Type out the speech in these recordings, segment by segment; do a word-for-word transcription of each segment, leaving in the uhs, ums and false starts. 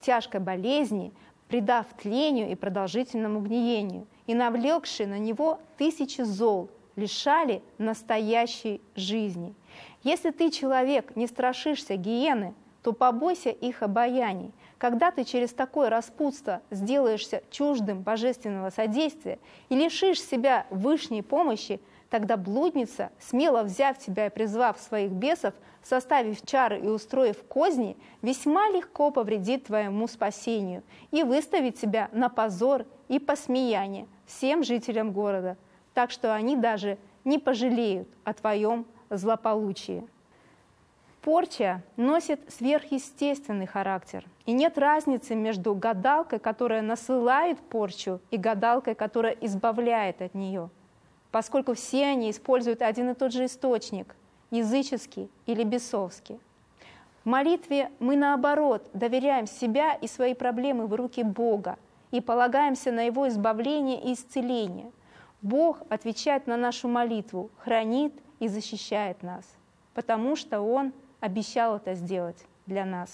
тяжкой болезни, предав тлению и продолжительному гниению, и навлекшие на него тысячи зол, лишали настоящей жизни. Если ты, человек, не страшишься гиены, то побойся их обаяний. Когда ты через такое распутство сделаешься чуждым божественного содействия и лишишь себя вышней помощи, тогда блудница, смело взяв тебя и призвав своих бесов, составив чары и устроив козни, весьма легко повредит твоему спасению и выставит тебя на позор и посмеяние всем жителям города, так что они даже не пожалеют о твоем злополучии. Порча носит сверхъестественный характер, и нет разницы между гадалкой, которая насылает порчу, и гадалкой, которая избавляет от нее, поскольку все они используют один и тот же источник – языческий или бесовский. В молитве мы, наоборот, доверяем себя и свои проблемы в руки Бога и полагаемся на Его избавление и исцеление. Бог отвечает на нашу молитву, хранит и защищает нас, потому что Он обещал это сделать для нас.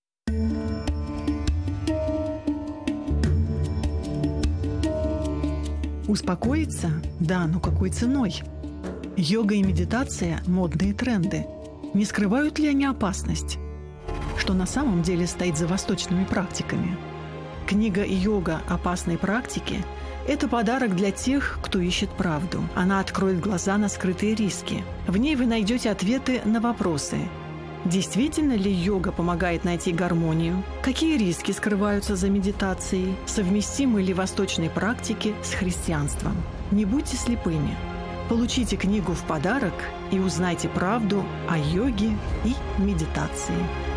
Успокоиться? Да, но какой ценой? Йога и медитация – модные тренды. Не скрывают ли они опасность? Что на самом деле стоит за восточными практиками? Книга «Йога. Опасные практики» – это подарок для тех, кто ищет правду. Она откроет глаза на скрытые риски. В ней вы найдете ответы на вопросы. Действительно ли йога помогает найти гармонию? Какие риски скрываются за медитацией? Совместимы ли восточные практики с христианством? Не будьте слепыми. Получите книгу в подарок и узнайте правду о йоге и медитации.